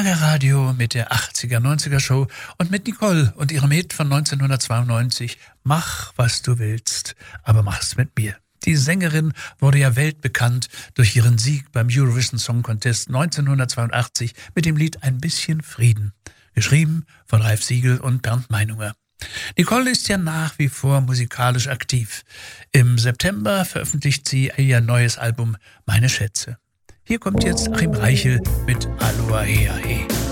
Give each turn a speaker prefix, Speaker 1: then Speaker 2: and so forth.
Speaker 1: Schlagerradio mit der 80er-90er Show und mit Nicole und ihrem Hit von 1992 Mach, was du willst, aber mach's mit mir. Die Sängerin wurde ja weltbekannt durch ihren Sieg beim Eurovision Song Contest 1982 mit dem Lied Ein bisschen Frieden, geschrieben von Ralf Siegel und Bernd Meinunger. Nicole ist ja nach wie vor musikalisch aktiv. Im September veröffentlicht sie ihr neues Album Meine Schätze. Hier kommt jetzt Achim Reichel mit Aloha Hea He.